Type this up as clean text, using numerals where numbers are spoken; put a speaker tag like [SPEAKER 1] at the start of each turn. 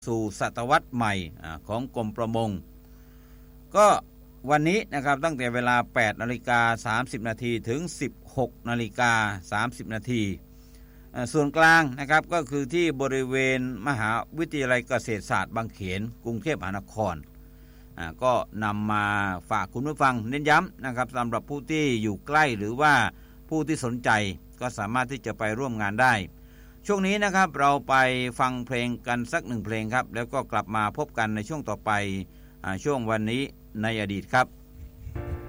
[SPEAKER 1] สู่ศตวรรษใหม่ของกรมประมงก็วันนี้นะครับตั้งแต่เวลา 8:30 น.ถึง 16:30 น.ส่วนกลางนะครับก็คือที่บริเวณมหาวิทยาลัยเกษตรศาสตร์บางเขนกรุงเทพมหานครก็นำมาฝากคุณผู้ฟังเน้นย้ำนะครับสำหรับผู้ที่อยู่ใกล้หรือว่าผู้ที่สนใจก็สามารถที่จะไปร่วมงานได้ช่วงนี้นะครับเราไปฟังเพลงกันสักหนึ่งเพลงครับแล้วก็กลับมาพบกันในช่วงต่อไปช่วงวันนี้ในอดีตครับ